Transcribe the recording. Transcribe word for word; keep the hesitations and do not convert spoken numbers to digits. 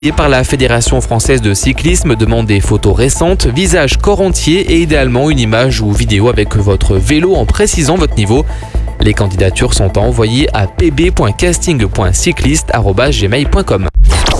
Et par la Fédération française de cyclisme demande des photos récentes, visage, corps entier et idéalement une image ou vidéo avec votre vélo en précisant votre niveau. Les candidatures sont à envoyer à p b point casting point cycliste arobase gmail point com.